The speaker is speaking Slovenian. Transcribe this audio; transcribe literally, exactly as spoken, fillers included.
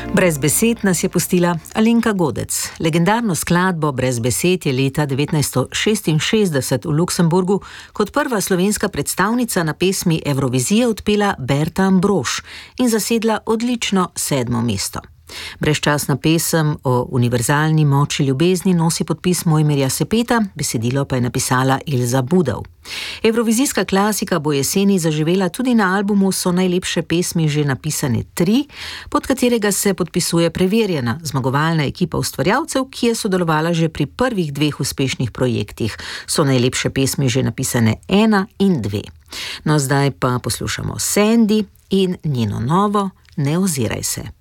Brez besed nas je pustila Alenka Godec. Legendarno skladbo Brez besed je leta devetnajststo šestinšestdeset v Luksemburgu kot prva slovenska predstavnica na pesmi Evrovizije odpela Berta Ambrož in zasedla odlično sedmo mesto. Brezčasna pesem o univerzalni moči ljubezni nosi podpis Mojmirja Sepeta, besedilo pa je napisala Ilza Budov. Evrovizijska klasika bo jeseni zaživela tudi na albumu So najlepše pesmi že napisane tri, pod katerega se podpisuje preverjena zmagovalna ekipa ustvarjalcev, ki je sodelovala že pri prvih dveh uspešnih projektih. So najlepše pesmi že napisane ena in dve. No, zdaj pa poslušamo Sandy in njeno novo Ne oziraj se.